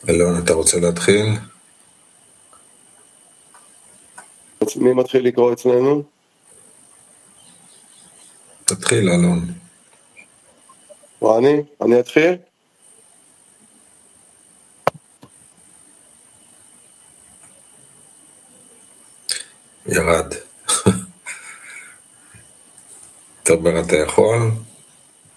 אלון, אתה רוצה להתחיל? מי מתחיל לקרוא אצלנו? תתחיל, אלון. אני אתחיל? ירד. תרבר, אתה יכול?